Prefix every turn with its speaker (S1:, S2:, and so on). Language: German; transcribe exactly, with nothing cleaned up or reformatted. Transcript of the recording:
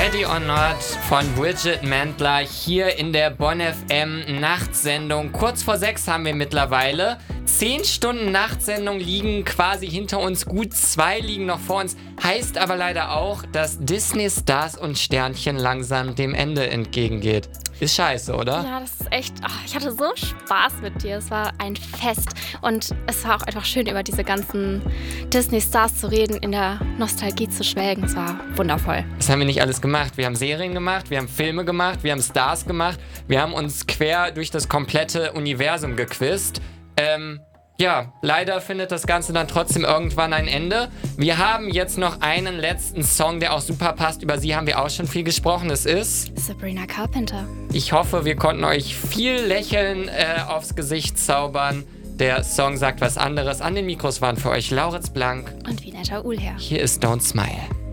S1: Ready or Not von Bridget Mendler hier in der Bonn F M Nachtsendung. Kurz vor sechs haben wir mittlerweile. Zehn Stunden Nachtsendung liegen quasi hinter uns, gut zwei liegen noch vor uns. Heißt aber leider auch, dass Disney Stars und Sternchen langsam dem Ende entgegengeht. Ist scheiße, oder?
S2: Ja, das ist echt... Ach, ich hatte so Spaß mit dir. Es war ein Fest. Und es war auch einfach schön, über diese ganzen Disney-Stars zu reden, in der Nostalgie zu schwelgen. Es war wundervoll.
S1: Das haben wir nicht alles gemacht. Wir haben Serien gemacht, wir haben Filme gemacht, wir haben Stars gemacht. Wir haben uns quer durch das komplette Universum gequizt. Ähm... Ja, leider findet das Ganze dann trotzdem irgendwann ein Ende. Wir haben jetzt noch einen letzten Song, der auch super passt. Über sie haben wir auch schon viel gesprochen. Es ist
S2: Sabrina Carpenter.
S1: Ich hoffe, wir konnten euch viel Lächeln äh, aufs Gesicht zaubern. Der Song sagt was anderes. An den Mikros waren für euch Lauritz Blank
S2: Und Vineta Uhlherr.
S1: Hier ist Don't Smile.